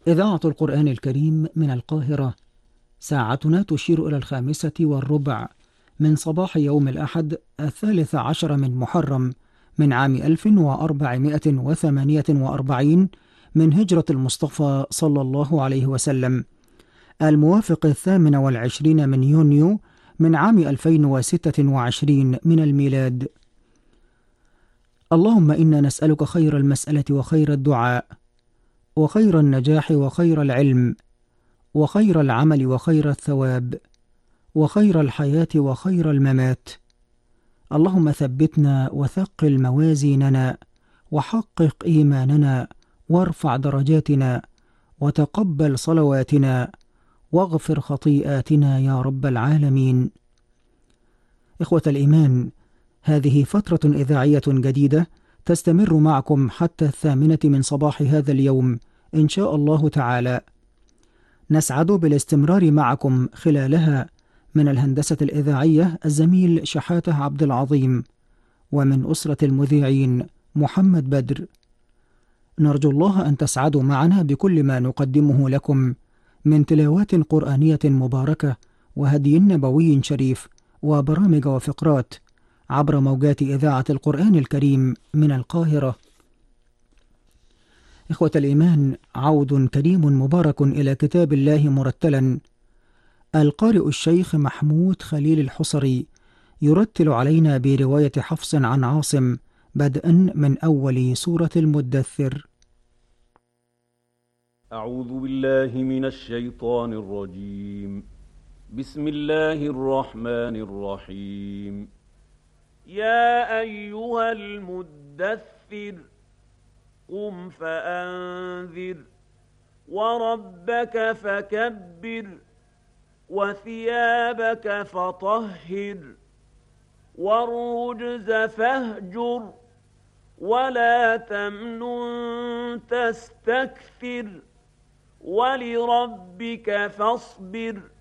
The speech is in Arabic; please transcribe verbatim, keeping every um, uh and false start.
إذاعة القرآن الكريم من القاهرة. ساعتنا تشير إلى الخامسة والربع من صباح يوم الأحد الثالث عشر من محرم من عام ألف وأربعمائة وثمانية وأربعين من هجرة المصطفى صلى الله عليه وسلم، الموافق الثامن والعشرين من يونيو من عام ألفين وستة وعشرين من الميلاد. اللهم إنا نسألك خير المسألة وخير الدعاء وخير النجاح وخير العلم وخير العمل وخير الثواب وخير الحياة وخير الممات. اللهم ثبتنا وثقل موازيننا وحقق إيماننا وارفع درجاتنا وتقبل صلواتنا واغفر خطيئاتنا يا رب العالمين. إخوة الإيمان، هذه فترة إذاعية جديدة تستمر معكم حتى الثامنة من صباح هذا اليوم إن شاء الله تعالى. نسعد بالاستمرار معكم خلالها من الهندسة الإذاعية الزميل شحاتة عبد العظيم، ومن أسرة المذيعين محمد بدر. نرجو الله أن تسعدوا معنا بكل ما نقدمه لكم من تلاوات قرآنية مباركة وهدي نبوي شريف وبرامج وفقرات عبر موجات إذاعة القرآن الكريم من القاهرة. إخوة الإيمان، عود كريم مبارك إلى كتاب الله مرتلا. القارئ الشيخ محمود خليل الحصري يرتل علينا برواية حفص عن عاصم بدءا من أول سورة المدثر. أعوذ بالله من الشيطان الرجيم. بسم الله الرحمن الرحيم. يا أيها المدثر قم فأنذر وربك فكبر وثيابك فطهر والرجز فاهجر ولا تمنن تستكثر ولربك فاصبر